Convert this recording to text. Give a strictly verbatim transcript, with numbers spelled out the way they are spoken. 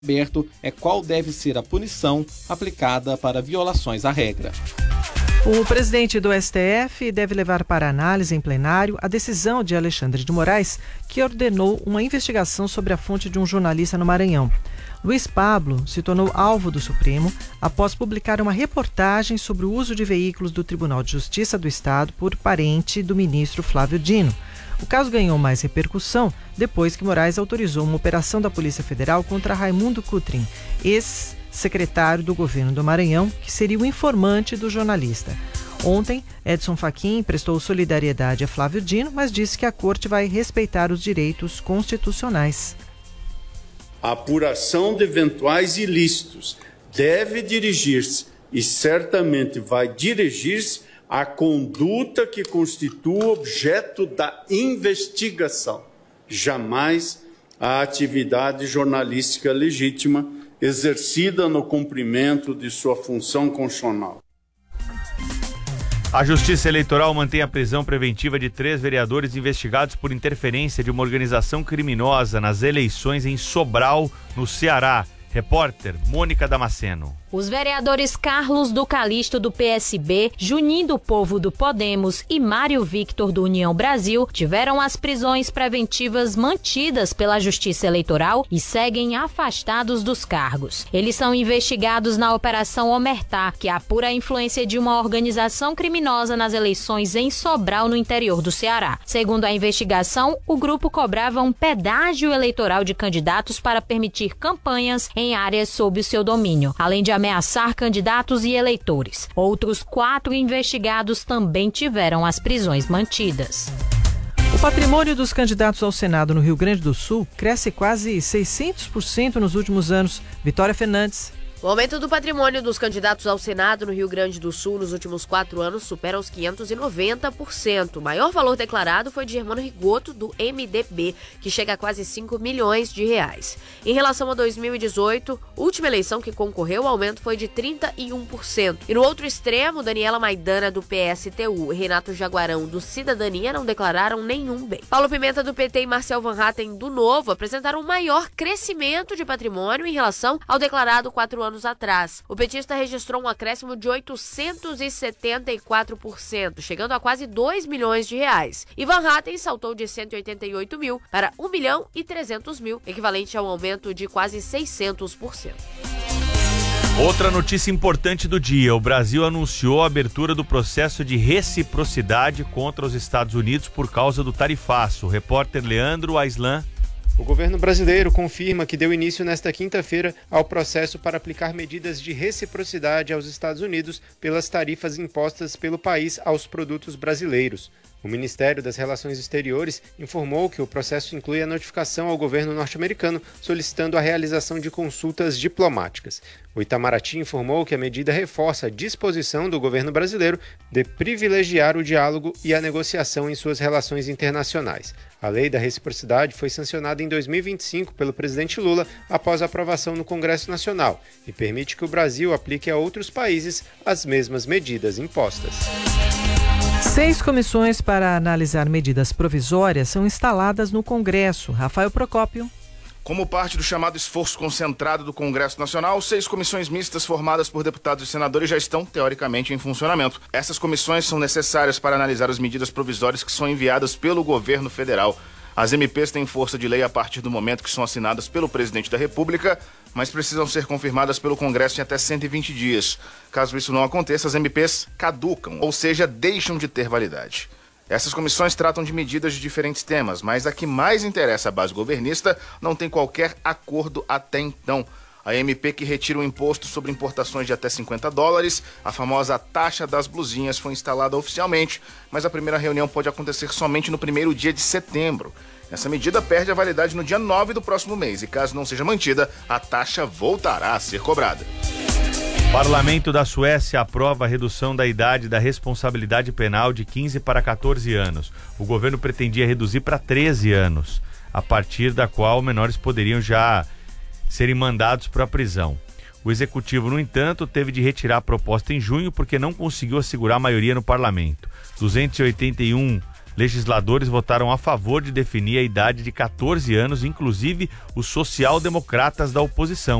aberto é qual deve ser a punição aplicada para violações à regra. O presidente do S T F deve levar para análise em plenário a decisão de Alexandre de Moraes, que ordenou uma investigação sobre a fonte de um jornalista no Maranhão. Luiz Pablo se tornou alvo do Supremo após publicar uma reportagem sobre o uso de veículos do Tribunal de Justiça do Estado por parente do ministro Flávio Dino. O caso ganhou mais repercussão depois que Moraes autorizou uma operação da Polícia Federal contra Raimundo Cutrim, ex-secretário do governo do Maranhão, que seria o informante do jornalista. Ontem, Edson Fachin prestou solidariedade a Flávio Dino, mas disse que a corte vai respeitar os direitos constitucionais. A apuração de eventuais ilícitos deve dirigir-se, e certamente vai dirigir-se, à conduta que constitua objeto da investigação, jamais a atividade jornalística legítima exercida no cumprimento de sua função constitucional. A Justiça Eleitoral mantém a prisão preventiva de três vereadores investigados por interferência de uma organização criminosa nas eleições em Sobral, no Ceará. Repórter Mônica Damasceno. Os vereadores Carlos do Calixto, do P S B, Juninho do Povo, do Podemos e Mário Victor, do União Brasil, tiveram as prisões preventivas mantidas pela Justiça Eleitoral e seguem afastados dos cargos. Eles são investigados na Operação Omertá, que apura a influência de uma organização criminosa nas eleições em Sobral, no interior do Ceará. Segundo a investigação, o grupo cobrava um pedágio eleitoral de candidatos para permitir campanhas em áreas sob o seu domínio, além de ameaçar candidatos e eleitores. Outros quatro investigados também tiveram as prisões mantidas. O patrimônio dos candidatos ao Senado no Rio Grande do Sul cresce quase seiscentos por cento nos últimos anos. Vitória Fernandes. O aumento do patrimônio dos candidatos ao Senado no Rio Grande do Sul nos últimos quatro anos supera os quinhentos e noventa por cento. O maior valor declarado foi de Germano Rigoto, do M D B, que chega a quase cinco milhões de reais. Em relação a dois mil e dezoito, última eleição que concorreu, o aumento foi de trinta e um por cento. E no outro extremo, Daniela Maidana, do P S T U, e Renato Jaguarão, do Cidadania, não declararam nenhum bem. Paulo Pimenta, do P T, e Marcel Van Hatten, do Novo, apresentaram um maior crescimento de patrimônio em relação ao declarado quatro anos anos atrás. O petista registrou um acréscimo de oitocentos e setenta e quatro por cento, chegando a quase dois milhões de reais. E Van Hatten saltou de cento e oitenta e oito mil para um milhão e trezentos mil, equivalente a um aumento de quase seiscentos por cento. Outra notícia importante do dia: o Brasil anunciou a abertura do processo de reciprocidade contra os Estados Unidos por causa do tarifaço. O repórter Leandro Aislan. O governo brasileiro confirma que deu início nesta quinta-feira ao processo para aplicar medidas de reciprocidade aos Estados Unidos pelas tarifas impostas pelo país aos produtos brasileiros. O Ministério das Relações Exteriores informou que o processo inclui a notificação ao governo norte-americano solicitando a realização de consultas diplomáticas. O Itamaraty informou que a medida reforça a disposição do governo brasileiro de privilegiar o diálogo e a negociação em suas relações internacionais. A lei da reciprocidade foi sancionada em dois mil e vinte e cinco pelo presidente Lula após a aprovação no Congresso Nacional e permite que o Brasil aplique a outros países as mesmas medidas impostas. Seis comissões para analisar medidas provisórias são instaladas no Congresso. Rafael Procópio. Como parte do chamado esforço concentrado do Congresso Nacional, seis comissões mistas formadas por deputados e senadores já estão, teoricamente, em funcionamento. Essas comissões são necessárias para analisar as medidas provisórias que são enviadas pelo governo federal. As M Ps têm força de lei a partir do momento que são assinadas pelo presidente da República, mas precisam ser confirmadas pelo Congresso em até cento e vinte dias. Caso isso não aconteça, as M Ps caducam, ou seja, deixam de ter validade. Essas comissões tratam de medidas de diferentes temas, mas a que mais interessa à base governista não tem qualquer acordo até então. A M P que retira o imposto sobre importações de até cinquenta dólares, a famosa taxa das blusinhas, foi instalada oficialmente, mas a primeira reunião pode acontecer somente no primeiro dia de setembro. Essa medida perde a validade no dia nove do próximo mês e, caso não seja mantida, a taxa voltará a ser cobrada. O Parlamento da Suécia aprova a redução da idade da responsabilidade penal de quinze para quatorze anos. O governo pretendia reduzir para treze anos, a partir da qual menores poderiam já serem mandados para a prisão. O executivo, no entanto, teve de retirar a proposta em junho porque não conseguiu assegurar a maioria no parlamento. duzentos e oitenta e um legisladores votaram a favor de definir a idade de catorze anos, inclusive os social-democratas da oposição.